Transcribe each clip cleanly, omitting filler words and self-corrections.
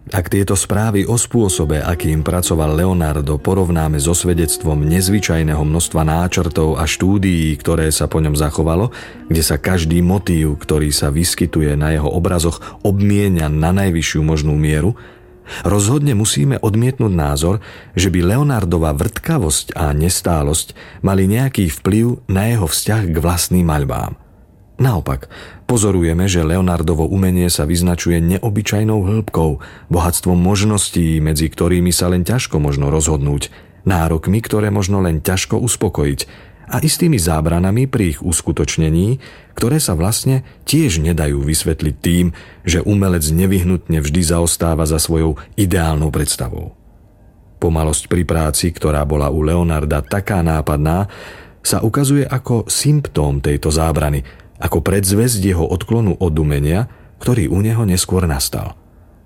Ak tieto správy o spôsobe, akým pracoval Leonardo, porovnáme so svedectvom nezvyčajného množstva náčrtov a štúdií, ktoré sa po ňom zachovalo, kde sa každý motív, ktorý sa vyskytuje na jeho obrazoch, obmienia na najvyššiu možnú mieru, rozhodne musíme odmietnúť názor, že by Leonardova vrtkavosť a nestálosť mali nejaký vplyv na jeho vzťah k vlastným maľbám. Naopak, pozorujeme, že Leonardovo umenie sa vyznačuje neobyčajnou hĺbkou, bohatstvom možností, medzi ktorými sa len ťažko možno rozhodnúť, nárokmi, ktoré možno len ťažko uspokojiť a istými zábranami pri ich uskutočnení, ktoré sa vlastne tiež nedajú vysvetliť tým, že umelec nevyhnutne vždy zaostáva za svojou ideálnou predstavou. Pomalosť pri práci, ktorá bola u Leonarda taká nápadná, sa ukazuje ako symptóm tejto zábrany, ako predzvesť jeho odklonu od umenia, ktorý u neho neskôr nastal.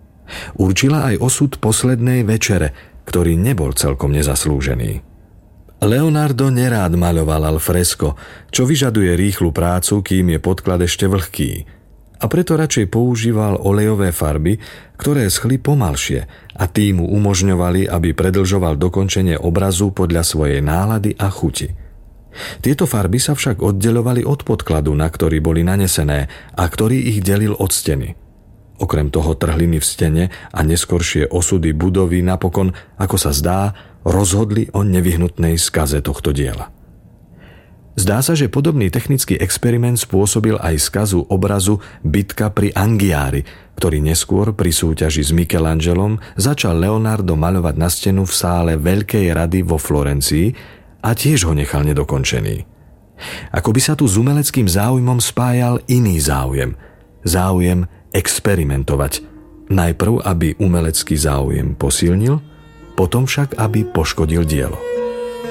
Určila aj osud poslednej večere, ktorý nebol celkom nezaslúžený. Leonardo nerád maľoval al fresco, čo vyžaduje rýchlu prácu, kým je podklad ešte vlhký, a preto radšej používal olejové farby, ktoré schli pomalšie a tým mu umožňovali, aby predĺžoval dokončenie obrazu podľa svojej nálady a chuti. Tieto farby sa však oddeľovali od podkladu, na ktorý boli nanesené a ktorý ich delil od steny. Okrem toho trhliny v stene a neskoršie osudy budovy napokon, ako sa zdá, rozhodli o nevyhnutnej skaze tohto diela. Zdá sa, že podobný technický experiment spôsobil aj skazu obrazu Bitka pri Anghiari, ktorý neskôr pri súťaži s Michelangelom začal Leonardo maľovať na stenu v sále Veľkej rady vo Florencii a tiež ho nechal nedokončený. Ako by sa tu s umeleckým záujmom spájal iný záujem experimentovať. Najprv, aby umelecký záujem posilnil, potom však, aby poškodil dielo.